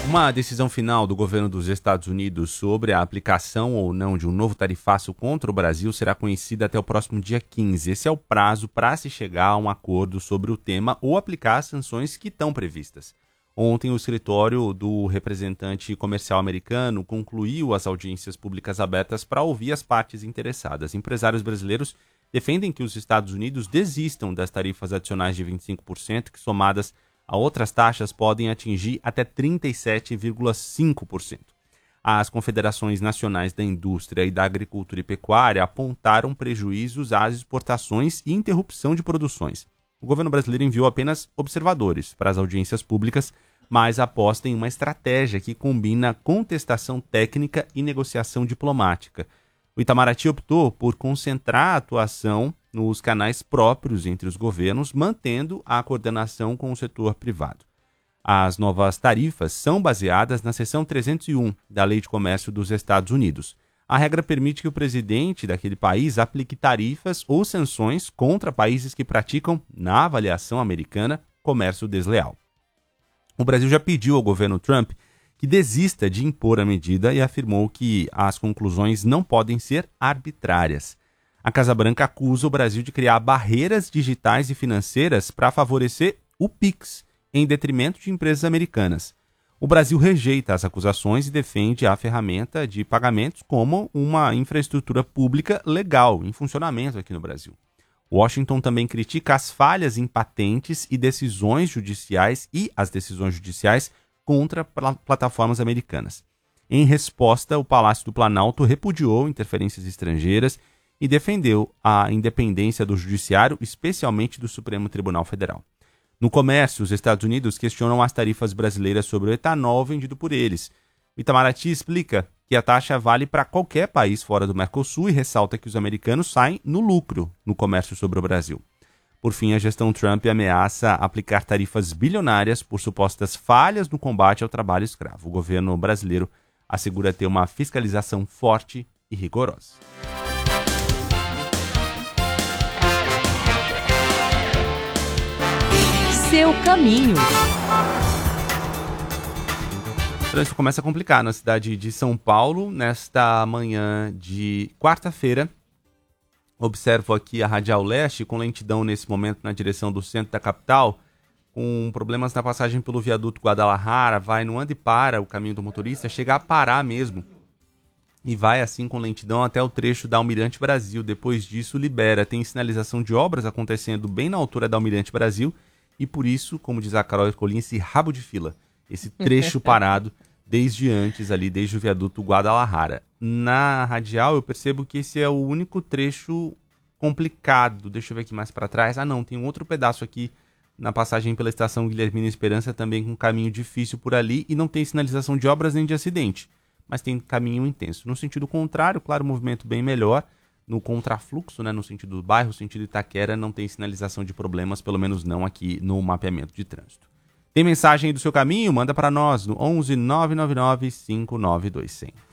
Uma decisão final do governo dos Estados Unidos sobre a aplicação ou não de um novo tarifaço contra o Brasil será conhecida até o próximo dia 15. Esse é o prazo para se chegar a um acordo sobre o tema ou aplicar as sanções que estão previstas. Ontem, o escritório do representante comercial americano concluiu as audiências públicas abertas para ouvir as partes interessadas. Empresários brasileiros defendem que os Estados Unidos desistam das tarifas adicionais de 25%, que somadas a outras taxas podem atingir até 37,5%. As confederações nacionais da indústria e da agricultura e pecuária apontaram prejuízos às exportações e interrupção de produções. O governo brasileiro enviou apenas observadores para as audiências públicas, mas aposta em uma estratégia que combina contestação técnica e negociação diplomática. O Itamaraty optou por concentrar a atuação nos canais próprios entre os governos, mantendo a coordenação com o setor privado. As novas tarifas são baseadas na seção 301 da Lei de Comércio dos Estados Unidos. A regra permite que o presidente daquele país aplique tarifas ou sanções contra países que praticam, na avaliação americana, comércio desleal. O Brasil já pediu ao governo Trump que desista de impor a medida e afirmou que as conclusões não podem ser arbitrárias. A Casa Branca acusa o Brasil de criar barreiras digitais e financeiras para favorecer o PIX, em detrimento de empresas americanas. O Brasil rejeita as acusações e defende a ferramenta de pagamentos como uma infraestrutura pública legal em funcionamento aqui no Brasil. Washington também critica as falhas em patentes e decisões judiciais contra plataformas americanas. Em resposta, o Palácio do Planalto repudiou interferências estrangeiras e defendeu a independência do judiciário, especialmente do Supremo Tribunal Federal. No comércio, os Estados Unidos questionam as tarifas brasileiras sobre o etanol vendido por eles. O Itamaraty explica que a taxa vale para qualquer país fora do Mercosul e ressalta que os americanos saem no lucro no comércio sobre o Brasil. Por fim, a gestão Trump ameaça aplicar tarifas bilionárias por supostas falhas no combate ao trabalho escravo. O governo brasileiro assegura ter uma fiscalização forte e rigorosa. Seu caminho. O trânsito começa a complicar na cidade de São Paulo nesta manhã de quarta-feira. Observo aqui a Radial Leste com lentidão nesse momento na direção do centro da capital, com problemas na passagem pelo viaduto Guadalajara, vai no anda e para o caminho do motorista, chega a parar mesmo e vai assim com lentidão até o trecho da Almirante Brasil. Depois disso libera, tem sinalização de obras acontecendo bem na altura da Almirante Brasil e por isso, como diz a Carol Ercolim, esse rabo de fila, esse trecho parado desde antes ali, desde o viaduto Guadalajara. Na radial eu percebo que esse é o único trecho complicado. Deixa eu ver aqui mais para trás. Não, tem um outro pedaço aqui na passagem pela estação Guilhermina Esperança, também com um caminho difícil por ali e não tem sinalização de obras nem de acidente, mas tem caminho intenso. No sentido contrário, claro, movimento bem melhor. No contrafluxo, no sentido do bairro, sentido Itaquera, não tem sinalização de problemas, pelo menos não aqui no mapeamento de trânsito. Tem mensagem aí do seu caminho? Manda para nós no 11 999 59200.